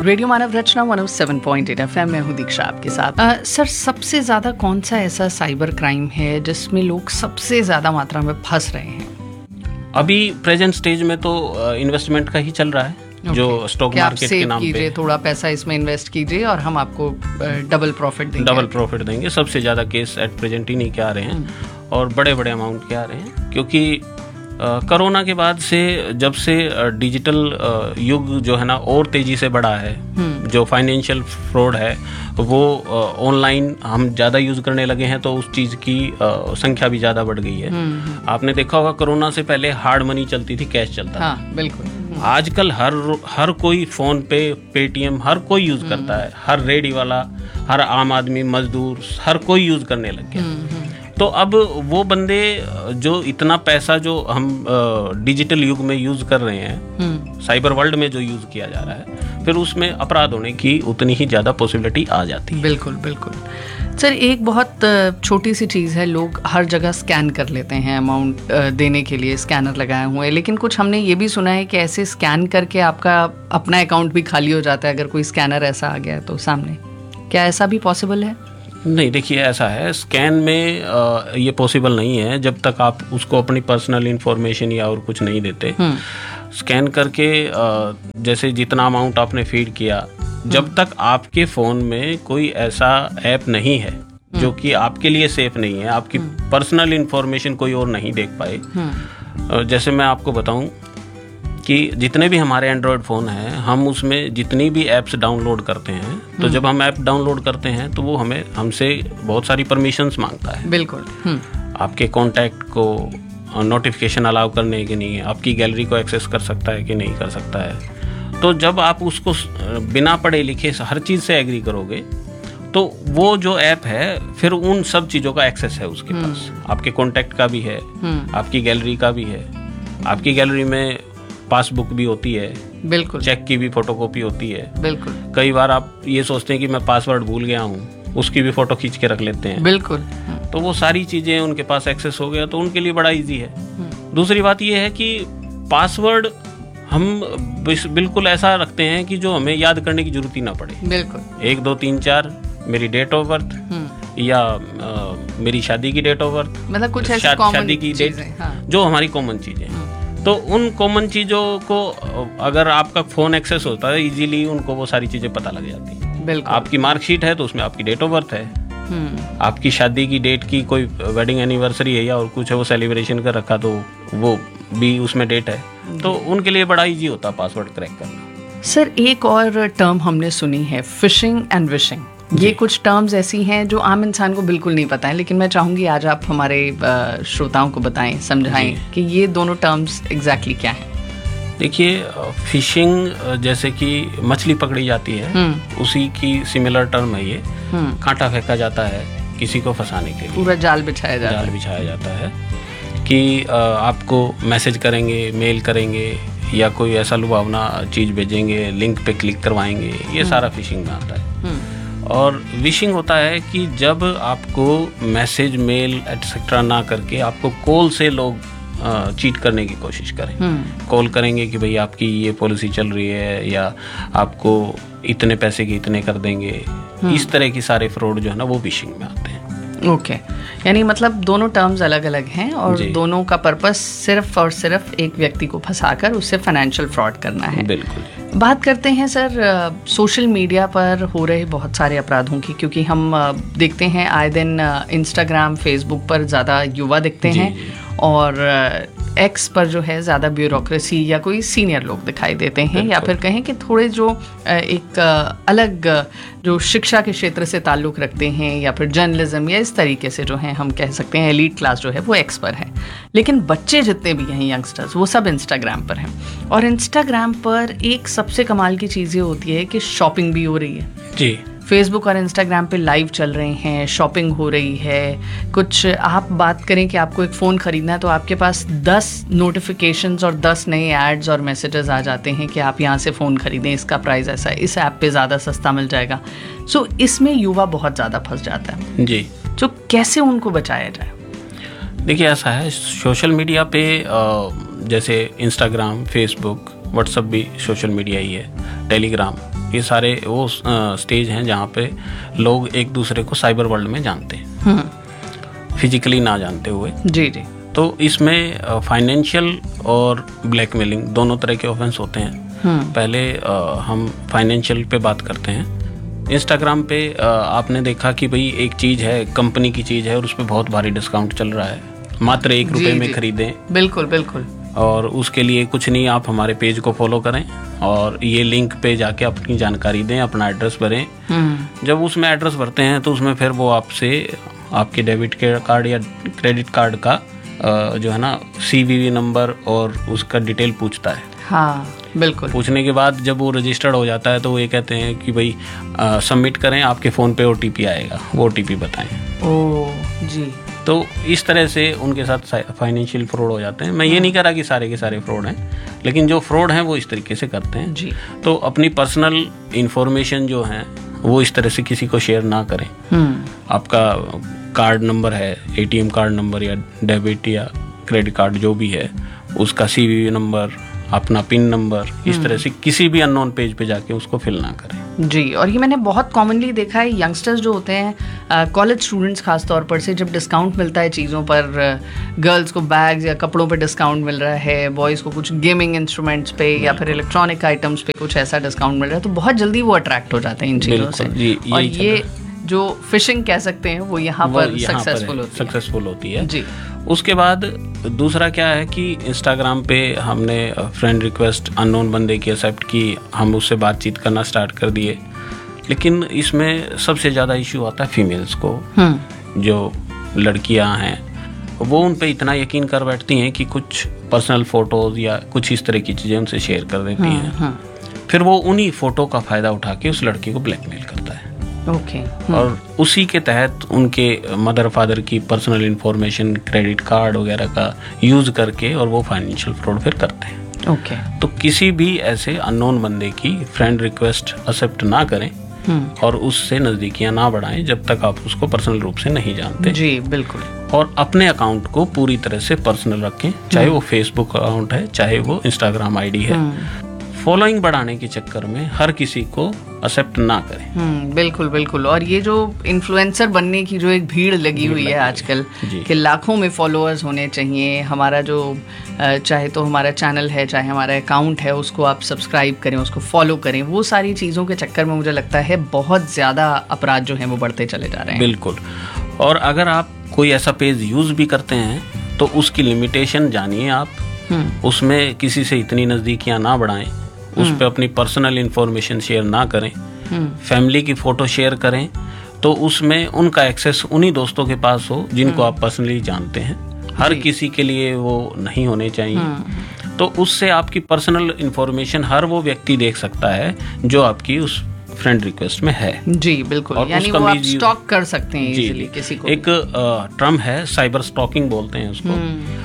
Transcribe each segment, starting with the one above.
Radio मानव रचना 107.8 FM में हूँ दीक्षा आपके साथ। सर, सबसे ज़्यादा कौन सा ऐसा साइबर क्राइम है जिसमें लोग सबसे ज़्यादा मात्रा में फंस रहे हैं? अभी प्रेजेंट स्टेज में तो इन्वेस्टमेंट का ही चल रहा है। जो स्टॉक मार्केट के नाम पे थोड़ा पैसा इसमें इन्वेस्ट कीजिए और हम आपको डबल प्रॉफिट देंगे। सबसे ज़्यादा केस एट प्रेजेंट इन्हीं के आ रहे हैं और बड़े बड़े अमाउंट के आ रहे हैं, क्योंकि कोरोना के बाद से जब से डिजिटल युग जो है ना और तेजी से बढ़ा है, जो फाइनेंशियल फ्रॉड है वो ऑनलाइन हम ज़्यादा यूज़ करने लगे हैं, तो उस चीज़ की संख्या भी ज़्यादा बढ़ गई है। आपने देखा होगा कोरोना से पहले हार्ड मनी चलती थी, कैश चलता था। बिल्कुल। आजकल हर कोई फोन पे, पेटीएम हर कोई यूज़ करता है। हर रेडी वाला, हर आम आदमी, मजदूर, हर कोई यूज़ करने लग गया। तो अब वो बंदे जो इतना पैसा जो हम डिजिटल युग में यूज कर रहे हैं, साइबर वर्ल्ड में जो यूज किया जा रहा है, फिर उसमें अपराध होने की उतनी ही ज़्यादा पॉसिबिलिटी आ जाती है। बिल्कुल बिल्कुल। सर, एक बहुत छोटी सी चीज़ है, लोग हर जगह स्कैन कर लेते हैं, अमाउंट देने के लिए स्कैनर लगाए हुए हैं, लेकिन कुछ हमने ये भी सुना है कि ऐसे स्कैन करके आपका अपना अकाउंट भी खाली हो जाता है अगर कोई स्कैनर ऐसा आ गया है तो सामने। क्या ऐसा भी पॉसिबल है? नहीं, देखिए ऐसा है, स्कैन में ये पॉसिबल नहीं है जब तक आप उसको अपनी पर्सनल इंफॉर्मेशन या और कुछ नहीं देते। स्कैन करके जैसे जितना अमाउंट आपने फीड किया, जब तक आपके फ़ोन में कोई ऐसा ऐप नहीं है जो कि आपके लिए सेफ नहीं है, आपकी पर्सनल इंफॉर्मेशन कोई और नहीं देख पाए। जैसे मैं आपको बताऊं कि जितने भी हमारे एंड्रॉयड फ़ोन हैं, हम उसमें जितनी भी ऐप्स डाउनलोड करते हैं, तो जब हम ऐप डाउनलोड करते हैं तो वो हमसे बहुत सारी परमिशंस मांगता है। बिल्कुल। आपके कॉन्टैक्ट को नोटिफिकेशन अलाउ करने की नहीं है, आपकी गैलरी को एक्सेस कर सकता है कि नहीं कर सकता है। तो जब आप उसको बिना पढ़े लिखे हर चीज़ से एग्री करोगे, तो वो जो ऐप है फिर उन सब चीज़ों का एक्सेस है उसके पास। आपके कॉन्टैक्ट का भी है, आपकी गैलरी का भी है। आपकी गैलरी में पासबुक भी होती है, बिल्कुल, चेक की भी फोटोकॉपी होती है। बिल्कुल। कई बार आप ये सोचते हैं कि मैं पासवर्ड भूल गया हूँ, उसकी भी फोटो खींच के रख लेते हैं। बिल्कुल। तो वो सारी चीजें उनके पास एक्सेस हो गया, तो उनके लिए बड़ा इजी है। दूसरी बात ये है कि पासवर्ड हम बिल्कुल ऐसा रखते हैं कि जो हमें याद करने की जरूरत ही ना पड़े। बिल्कुल। 1 2 3 4 मेरी डेट ऑफ बर्थ या मेरी शादी की डेट ऑफ बर्थ, मतलब कुछ ऐसी शादी की डेट, जो हमारी कॉमन चीजें। तो उन कॉमन चीज़ों को अगर आपका फ़ोन एक्सेस होता है इजीली, उनको वो सारी चीज़ें पता लग जाती हैं। बिल्कुल। आपकी मार्कशीट है तो उसमें आपकी डेट ऑफ बर्थ है। आपकी शादी की डेट की कोई वेडिंग एनिवर्सरी है या और कुछ है, वो सेलिब्रेशन कर रखा, तो वो भी उसमें डेट है। तो उनके लिए बड़ा इजी होता है पासवर्ड क्रैक करना। सर, एक और टर्म हमने सुनी है, फिशिंग एंड विशिंग। ये कुछ टर्म्स ऐसी हैं जो आम इंसान को बिल्कुल नहीं पता है, लेकिन मैं चाहूँगी आज आप हमारे श्रोताओं को बताएं, समझाएं कि ये दोनों टर्म्स एग्जैक्टली क्या हैं। देखिए, फिशिंग जैसे कि मछली पकड़ी जाती है, उसी की सिमिलर टर्म है ये। कांटा फेंका जाता है किसी को फंसाने के लिए, पूरा जाल बिछाया जाता है कि आपको मैसेज करेंगे, मेल करेंगे या कोई ऐसा लुभावना चीज़ भेजेंगे, लिंक पे क्लिक करवाएंगे, ये सारा फिशिंग में आता है। और विशिंग होता है कि जब आपको मैसेज, मेल एटसेट्रा ना करके आपको कॉल से लोग चीट करने की कोशिश करें। कॉल करेंगे कि भाई आपकी ये पॉलिसी चल रही है या आपको इतने पैसे के इतने कर देंगे। इस तरह की सारे फ्रॉड जो है ना वो विशिंग में आते हैं। ओके, यानी मतलब दोनों टर्म्स अलग अलग हैं और दोनों का पर्पस सिर्फ और सिर्फ एक व्यक्ति को फंसाकर उससे फाइनेंशियल फ्रॉड करना है। बिल्कुल। बात करते हैं सर सोशल मीडिया पर हो रहे बहुत सारे अपराधों की, क्योंकि हम देखते हैं आए दिन इंस्टाग्राम, फेसबुक पर ज़्यादा युवा दिखते हैं और एक्स पर जो है ज़्यादा ब्यूरोक्रेसी या कोई सीनियर लोग दिखाई देते हैं, या फिर कहें कि थोड़े जो एक अलग जो शिक्षा के क्षेत्र से ताल्लुक़ रखते हैं या फिर जर्नलिज्म या इस तरीके से जो है हम कह सकते हैं एलीट क्लास जो है वो एक्स पर है। लेकिन बच्चे जितने भी हैं, यंगस्टर्स, वो सब इंस्टाग्राम पर हैं। और इंस्टाग्राम पर एक सबसे कमाल की चीज़ ये होती है कि शॉपिंग भी हो रही है जी। फेसबुक और इंस्टाग्राम पे लाइव चल रहे हैं, शॉपिंग हो रही है। कुछ आप बात करें कि आपको एक फ़ोन ख़रीदना है तो आपके पास 10 नोटिफिकेशंस और 10 नए एड्स और मैसेजेस आ जाते हैं कि आप यहाँ से फ़ोन ख़रीदें, इसका प्राइस ऐसा है, इस ऐप पे ज़्यादा सस्ता मिल जाएगा। सो इसमें युवा बहुत ज़्यादा फंस जाता है जी। तो कैसे उनको बचाया जाए? देखिए, ऐसा है, सोशल मीडिया पे जैसे इंस्टाग्राम, फेसबुक, व्हाट्सएप भी सोशल मीडिया ही है, टेलीग्राम, ये सारे वो स्टेज हैं जहाँ पे लोग एक दूसरे को साइबर वर्ल्ड में जानते हैं, फिजिकली ना जानते हुए। जी जी। तो इसमें फाइनेंशियल और ब्लैकमेलिंग दोनों तरह के ऑफेंस होते हैं। पहले हम फाइनेंशियल पे बात करते हैं। इंस्टाग्राम पे आपने देखा कि भाई एक चीज़ है, कंपनी की चीज़ है और उस पर बहुत भारी डिस्काउंट चल रहा है, मात्र 1 रुपये में खरीदें। बिल्कुल बिल्कुल। और उसके लिए कुछ नहीं, आप हमारे पेज को फॉलो करें और ये लिंक पे जाके अपनी जानकारी दें, अपना एड्रेस भरें। जब उसमें एड्रेस भरते हैं तो उसमें फिर वो आपसे आपके डेबिट कार्ड या क्रेडिट कार्ड का जो है ना CVV नंबर और उसका डिटेल पूछता है। हाँ बिल्कुल। पूछने के बाद जब वो रजिस्टर्ड हो जाता है तो वो ये कहते हैं कि भाई सबमिट करें, आपके फ़ोन पे OTP आएगा, वो OTP बताएं। ओह जी। तो इस तरह से उनके साथ फाइनेंशियल फ्रॉड हो जाते हैं। मैं ये नहीं कह रहा कि सारे के सारे फ्रॉड हैं, लेकिन जो फ्रॉड हैं वो इस तरीके से करते हैं जी। तो अपनी पर्सनल इंफॉर्मेशन जो है वो इस तरह से किसी को शेयर ना करें। आपका कार्ड नंबर है, ATM कार्ड नंबर या डेबिट या क्रेडिट कार्ड जो भी है, उसका CVV नंबर, अपना पिन नंबर, इस तरह से किसी भी अननोन पेज पे जाके उसको फिल ना करें। जी। और ये मैंने बहुत कॉमनली देखा है, यंगस्टर्स जो होते हैं, कॉलेज स्टूडेंट्स खास तौर पर से, जब डिस्काउंट मिलता है चीज़ों पर, गर्ल्स को बैग्स या कपड़ों पे डिस्काउंट मिल रहा है, बॉयज़ को कुछ गेमिंग इंस्ट्रूमेंट्स पे या फिर इलेक्ट्रॉनिक आइटम्स पे कुछ ऐसा डिस्काउंट मिल रहा है, तो बहुत जल्दी वो अट्रैक्ट हो जाते हैं इन चीज़ों से। और ये जो फिशिंग कह सकते हैं वो यहाँ पर सक्सेसफुल होती है जी। उसके बाद दूसरा क्या है कि इंस्टाग्राम पे हमने फ्रेंड रिक्वेस्ट अननोन बंदे की एक्सेप्ट की, हम उससे बातचीत करना स्टार्ट कर दिए, लेकिन इसमें सबसे ज़्यादा इश्यू आता है फीमेल्स को। जो लड़कियां हैं वो उन पे इतना यकीन कर बैठती हैं कि कुछ पर्सनल फोटोज या कुछ इस तरह की चीज़ें उनसे शेयर कर देती हैं। फिर वो उन्हीं फोटो का फ़ायदा उठा के उस लड़की को ब्लैकमेल करता है। और उसी के तहत उनके मदर फादर की पर्सनल इंफॉर्मेशन, क्रेडिट कार्ड वगैरह का यूज़ करके और वो फाइनेंशियल फ्रॉड फिर करते हैं। तो किसी भी ऐसे अननोन बंदे की फ्रेंड रिक्वेस्ट एक्सेप्ट ना करें और उससे नज़दीकियां ना बढ़ाएं जब तक आप उसको पर्सनल रूप से नहीं जानते। जी बिल्कुल। और अपने अकाउंट को पूरी तरह से पर्सनल रखें, चाहे वो फेसबुक अकाउंट है, चाहे वो इंस्टाग्राम ID है। फॉलोइंग बढ़ाने के चक्कर में हर किसी को एक्सेप्ट ना करें। बिल्कुल बिल्कुल। और ये जो इन्फ्लुएंसर बनने की जो एक भीड़ लगी हुई है आजकल कि लाखों में फॉलोअर्स होने चाहिए, हमारा जो चाहे तो हमारा चैनल है, चाहे हमारा अकाउंट है, उसको आप सब्सक्राइब करें, उसको फॉलो करें, वो सारी चीज़ों के चक्कर में मुझे लगता है बहुत ज़्यादा अपराध जो हैं वो बढ़ते चले जा रहे हैं। बिल्कुल। और अगर आप कोई ऐसा पेज यूज़ भी करते हैं तो उसकी लिमिटेशन जानिए आप, उसमें किसी से इतनी नज़दीकियाँ ना बढ़ाएं, उस पर अपनी पर्सनल इंफॉर्मेशन शेयर ना करें। फैमिली की फ़ोटो शेयर करें तो उसमें उनका एक्सेस उन्हीं दोस्तों के पास हो जिनको आप पर्सनली जानते हैं, हर किसी के लिए वो नहीं होने चाहिए। तो उससे आपकी पर्सनल इंफॉर्मेशन हर वो व्यक्ति देख सकता है जो आपकी उस फ्रेंड रिक्वेस्ट में है। जी बिल्कुल। यानी वो आप स्टॉक कर सकते हैं इजीली किसी को। एक टर्म है साइबर स्टॉकिंग बोलते हैं उसको।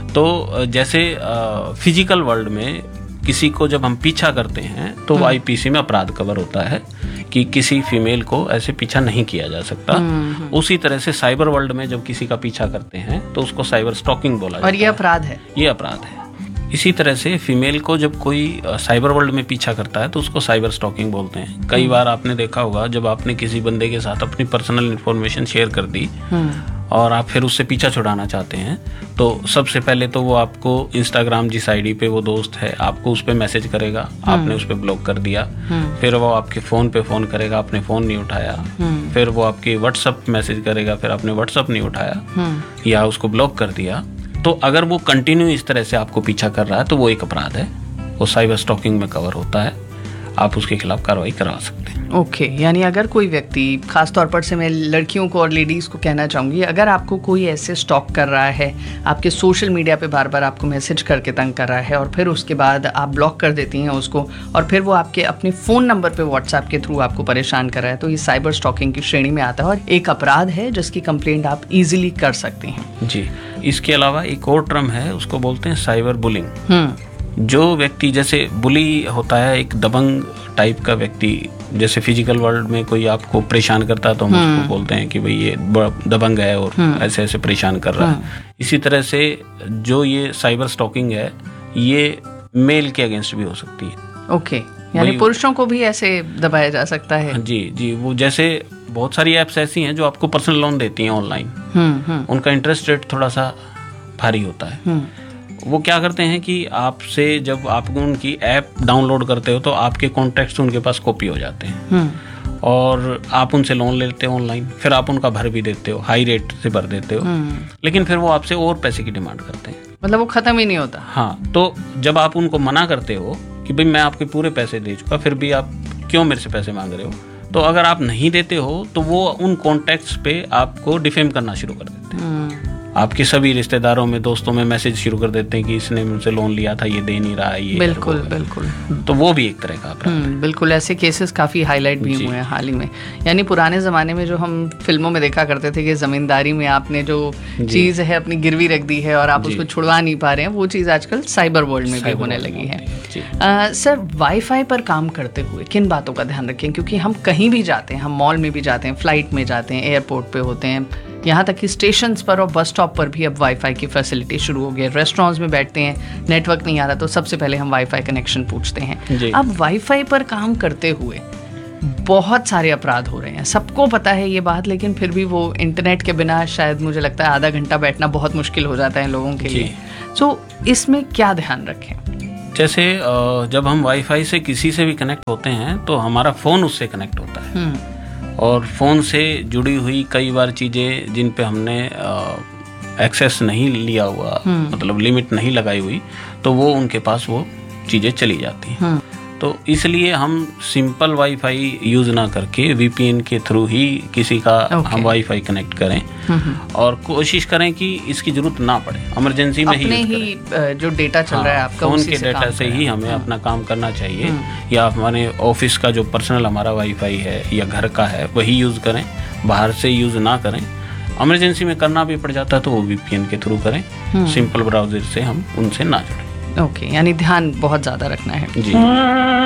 तो जैसे फिजिकल वर्ल्ड में किसी को जब हम पीछा करते हैं तो IPC में अपराध कवर होता है कि किसी फीमेल को ऐसे पीछा नहीं किया जा सकता। उसी तरह से साइबर वर्ल्ड में जब किसी का पीछा करते हैं तो उसको साइबर स्टॉकिंग बोला जाता है। और ये अपराध है। ये अपराध है। इसी तरह से फीमेल को जब कोई साइबर वर्ल्ड में पीछा करता है तो उसको साइबर स्टॉकिंग बोलते हैं। कई बार आपने देखा होगा जब आपने किसी बंदे के साथ अपनी पर्सनल इंफॉर्मेशन शेयर कर दी और आप फिर उससे पीछा छुड़ाना चाहते हैं तो सबसे पहले तो वो आपको इंस्टाग्राम जिस ID पे वो दोस्त है आपको उस पर मैसेज करेगा, आपने उस पर ब्लॉक कर दिया। फिर वो आपके फ़ोन पे फ़ोन करेगा, आपने फ़ोन नहीं उठाया। फिर वो आपके व्हाट्सअप मैसेज करेगा, फिर आपने व्हाट्सअप नहीं उठाया या उसको ब्लॉक कर दिया। तो अगर वो कंटिन्यू इस तरह से आपको पीछा कर रहा है तो वो एक अपराध है, वो साइबर स्टॉकिंग में कवर होता है, आप उसके खिलाफ कार्रवाई करवा सकते हैं। ओके। यानी अगर कोई व्यक्ति, खास तौर पर से मैं लड़कियों को और लेडीज़ को कहना चाहूँगी, अगर आपको कोई ऐसे स्टॉक कर रहा है, आपके सोशल मीडिया पे बार बार आपको मैसेज करके तंग कर रहा है और फिर उसके बाद आप ब्लॉक कर देती हैं उसको और फिर वो आपके अपने फ़ोन नंबर पे व्हाट्सएप के थ्रू आपको परेशान कर रहा है, तो ये साइबर स्टॉकिंग की श्रेणी में आता है और एक अपराध है जिसकी कंप्लेंट आप ईजिली कर सकती हैं। जी। इसके अलावा एक और टर्म है, उसको बोलते हैं साइबर बुलिंग। जो व्यक्ति, जैसे बुली होता है एक दबंग टाइप का व्यक्ति, जैसे फिजिकल वर्ल्ड में कोई आपको परेशान करता है तो हम उसको बोलते हैं कि भाई ये दबंग है और ऐसे ऐसे परेशान कर रहा है। इसी तरह से जो ये साइबर स्टॉकिंग है ये मेल के अगेंस्ट भी हो सकती है। ओके। यानी पुरुषों को भी ऐसे दबाया जा सकता है? जी जी, वो जैसे बहुत सारी ऐप्स ऐसी हैं जो आपको पर्सनल लोन देती हैं ऑनलाइन। उनका इंटरेस्ट रेट थोड़ा सा भारी होता है। वो क्या करते हैं कि आपसे जब आप उनकी ऐप डाउनलोड करते हो तो आपके कॉन्टैक्ट्स उनके पास कॉपी हो जाते हैं और आप उनसे लोन लेते हो ऑनलाइन, फिर आप उनका भर भी देते हो, हाई रेट से भर देते हो, लेकिन फिर वो आपसे और पैसे की डिमांड करते हैं। मतलब वो खत्म ही नहीं होता। हाँ, तो जब आप उनको मना करते हो कि भाई मैं आपके पूरे पैसे दे चुका, फिर भी आप क्यों मेरे से पैसे मांग रहे हो, तो अगर आप नहीं देते हो तो वो उन कॉन्टैक्ट्स पे आपको डिफेम करना शुरू कर देते हैं। आपके सभी रिश्तेदारों में, दोस्तों में मैसेज शुरू कर देते हैं कि इसने मुझसे लोन लिया था, ये दे नहीं रहा है, ये बिल्कुल बिल्कुल। तो वो भी एक तरह का अपराध है। बिल्कुल, ऐसे केसेस काफ़ी हाईलाइट भी हुए हैं हाल ही में। यानी पुराने ज़माने में जो हम फिल्मों में देखा करते थे कि ज़मींदारी में आपने जो चीज़ है अपनी गिरवी रख दी है और आप उसको छुड़वा नहीं पा रहे हैं, वो चीज़ आजकल साइबर वर्ल्ड में भी होने लगी है। सर, वाईफाई पर काम करते हुए किन बातों का ध्यान रखें? क्योंकि हम कहीं भी जाते हैं, हम मॉल में भी जाते हैं, फ्लाइट में जाते हैं, एयरपोर्ट पे होते हैं, यहाँ तक कि स्टेशंस पर और बस स्टॉप पर भी अब वाईफाई की फैसिलिटी शुरू हो गई है। रेस्टोरेंट्स में बैठते हैं, नेटवर्क नहीं आ रहा तो सबसे पहले हम वाईफाई कनेक्शन पूछते हैं। अब वाईफाई पर काम करते हुए बहुत सारे अपराध हो रहे हैं, सबको पता है ये बात, लेकिन फिर भी वो इंटरनेट के बिना शायद मुझे लगता है आधा घंटा बैठना बहुत मुश्किल हो जाता है लोगों के लिए। तो इसमें क्या ध्यान रखें? जैसे जब हम वाईफाई से किसी से भी कनेक्ट होते हैं तो हमारा फ़ोन उससे कनेक्ट होता है और फ़ोन से जुड़ी हुई कई बार चीज़ें जिन पे हमने एक्सेस नहीं लिया हुआ, मतलब लिमिट नहीं लगाई हुई, तो वो उनके पास वो चीज़ें चली जाती हैं। तो इसलिए हम सिंपल वाईफाई यूज़ ना करके वीपीएन के थ्रू ही किसी का हम वाईफाई कनेक्ट करें और कोशिश करें कि इसकी जरूरत ना पड़े, इमरजेंसी में ही जो डेटा चल रहा है आपका फोन के डेटा से ही हमें अपना काम करना चाहिए, या हमारे ऑफिस का जो पर्सनल हमारा वाईफाई है या घर का है वही यूज़ करें, बाहर से यूज़ ना करें। इमरजेंसी में करना भी पड़ जाता है तो वो वीपीएन के थ्रू करें, सिंपल ब्राउज़र से हम उनसे ना जुड़ें। ओके, यानी ध्यान बहुत ज़्यादा रखना है। जी।